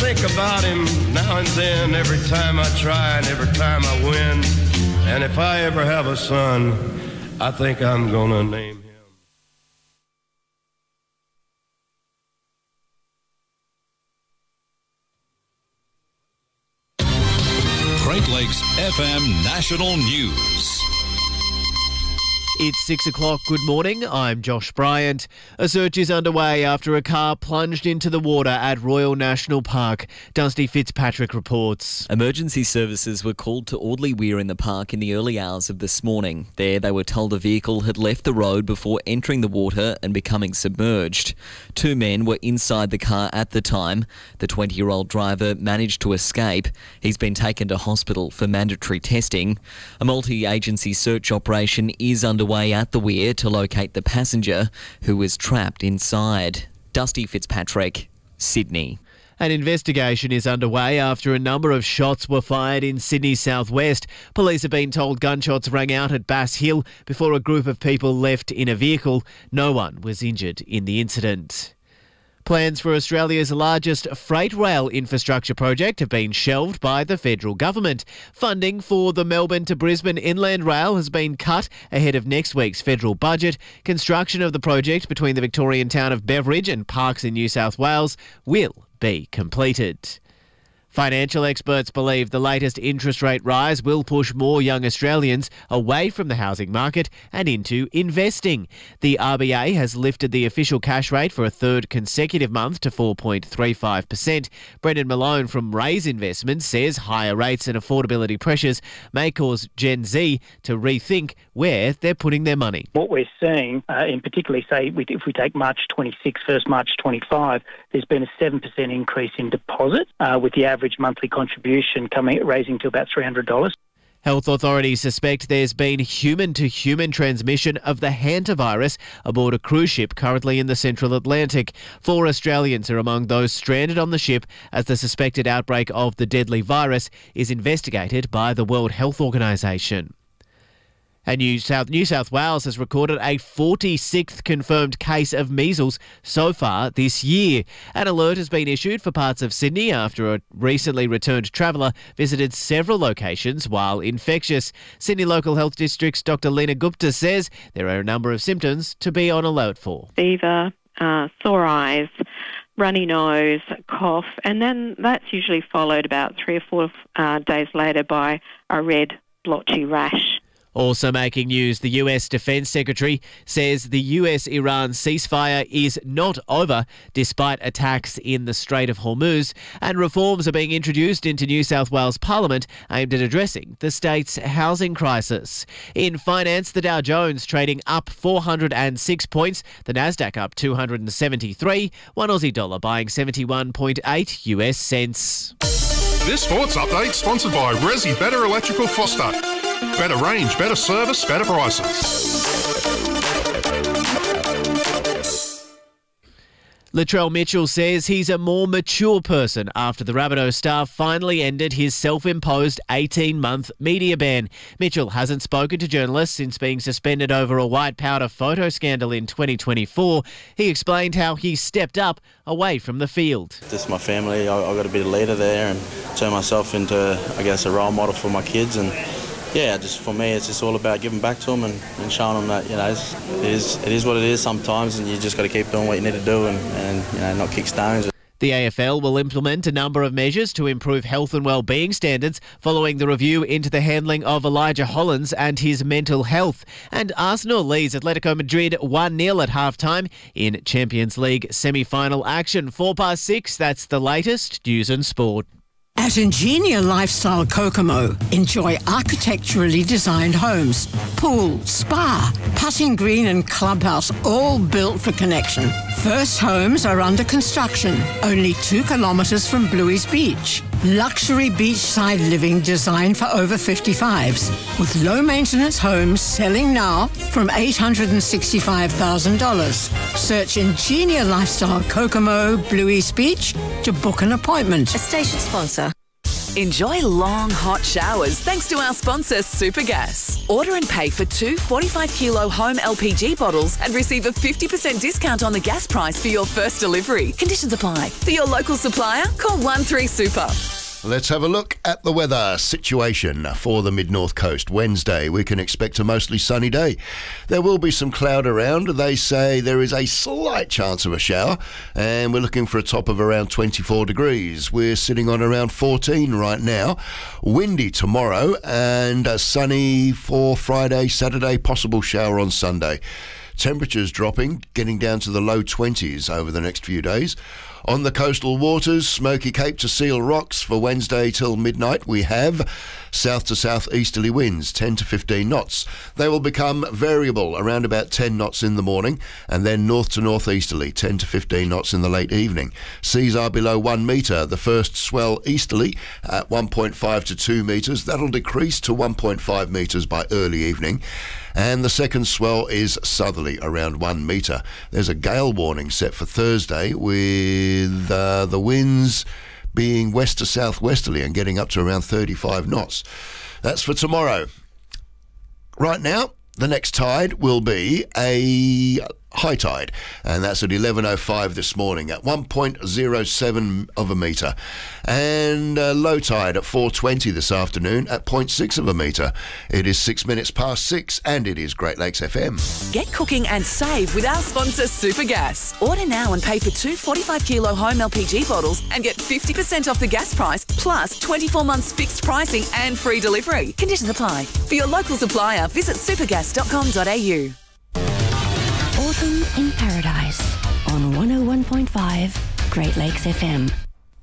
think about him now and then, every time I try and every time I win. And if I ever have a son, I think I'm gonna name him. Great Lakes FM National News. It's 6 o'clock. Good morning. I'm Josh Bryant. A search is underway after a car plunged into the water at Royal National Park. Dusty Fitzpatrick reports. Emergency services were called to Audley Weir in the park in the early hours of this morning. There, they were told a vehicle had left the road before entering the water and becoming submerged. 2 men were inside the car at the time. The 20-year-old driver managed to escape. He's been taken to hospital for mandatory testing. A multi-agency search operation is underway at the weir to locate the passenger who was trapped inside. Dusty Fitzpatrick, Sydney. An investigation is underway after a number of shots were fired in Sydney's southwest. Police have been told gunshots rang out at Bass Hill before a group of people left in a vehicle. No one was injured in the incident. Plans for Australia's largest freight rail infrastructure project have been shelved by the federal government. Funding for the Melbourne to Brisbane Inland Rail has been cut ahead of next week's federal budget. Construction of the project between the Victorian town of Beveridge and Parkes in New South Wales will be completed. Financial experts believe the latest interest rate rise will push more young Australians away from the housing market and into investing. The RBA has lifted the official cash rate for a third consecutive month to 4.35%. Brendan Malone from Raise Investments says higher rates and affordability pressures may cause Gen Z to rethink where they're putting their money. What we're seeing, in particular, say, if we take March 26 versus March 25, there's been a 7% increase in deposit, with the average monthly contribution raising to about $300. Health authorities suspect there's been human-to-human transmission of the hantavirus aboard a cruise ship currently in the central Atlantic. 4 Australians are among those stranded on the ship as the suspected outbreak of the deadly virus is investigated by the World Health Organization. And New South Wales has recorded a 46th confirmed case of measles so far this year. An alert has been issued for parts of Sydney after a recently returned traveller visited several locations while infectious. Sydney Local Health District's Dr. Lena Gupta says there are a number of symptoms to be on alert for. Fever, sore eyes, runny nose, cough, and then that's usually followed about 3 or 4 days later by a red blotchy rash. Also making news, the US Defense Secretary says the US-Iran ceasefire is not over despite attacks in the Strait of Hormuz, and reforms are being introduced into New South Wales Parliament aimed at addressing the state's housing crisis. In finance, the Dow Jones trading up 406 points, the Nasdaq up 273, one Aussie dollar buying 71.8 US cents. This sports update sponsored by Resi Better Electrical Foster. Better range, better service, better prices. Latrell Mitchell says he's a more mature person after the Rabbitohs star finally ended his self-imposed 18-month media ban. Mitchell hasn't spoken to journalists since being suspended over a white powder photo scandal in 2024. He explained how he stepped up away from the field. This is my family. I've got to be a leader there and turn myself into, a role model for my kids. And yeah, just for me, it's just all about giving back to them and showing them that, it is what it is sometimes, and you just got to keep doing what you need to do and not kick stones. The AFL will implement a number of measures to improve health and well-being standards following the review into the handling of Elijah Hollins and his mental health. And Arsenal leads Atletico Madrid 1-0 at half-time in Champions League semi-final action. 6:04, that's the latest news and sport. At Ingenia Lifestyle Kokomo, enjoy architecturally designed homes, pool, spa, putting green and clubhouse, all built for connection. First homes are under construction, only 2 kilometres from Bluey's Beach. Luxury beachside living designed for over 55s, with low-maintenance homes selling now from $865,000. Search Ingenia Lifestyle Kokomo, Bluey's Beach to book an appointment. A station sponsor. Enjoy long, hot showers thanks to our sponsor, Supergas. Order and pay for 2 45-kilo home LPG bottles and receive a 50% discount on the gas price for your first delivery. Conditions apply. For your local supplier, call 13Super. Let's have a look at the weather situation for the mid-north coast. Wednesday, we can expect a mostly sunny day. There will be some cloud around. They say there is a slight chance of a shower, and we're looking for a top of around 24 degrees. We're sitting on around 14 right now. Windy tomorrow and sunny for Friday, Saturday, possible shower on Sunday. Temperatures dropping, getting down to the low 20s over the next few days. On the coastal waters, Smoky Cape to Seal Rocks for Wednesday till midnight, we have south to southeasterly winds, 10 to 15 knots. They will become variable, around about 10 knots in the morning, and then north to northeasterly, 10 to 15 knots in the late evening. Seas are below 1 metre. The first swell easterly at 1.5 to 2 metres. That'll decrease to 1.5 metres by early evening. And the second swell is southerly, around 1 metre. There's a gale warning set for Thursday with the winds being west to southwesterly and getting up to around 35 knots. That's for tomorrow. Right now, the next tide will be a high tide, and that's at 11:05 this morning at 1.07 of a metre, and low tide at 4:20 this afternoon at 0.6 of a metre. It is 6 minutes past 6, and it is Great Lakes FM. Get cooking and save with our sponsor, Supergas. Order now and pay for 2 45-kilo home LPG bottles and get 50% off the gas price, plus 24 months fixed pricing and free delivery. Conditions apply. For your local supplier, visit supergas.com.au. Autumn in Paradise on 101.5 Great Lakes FM.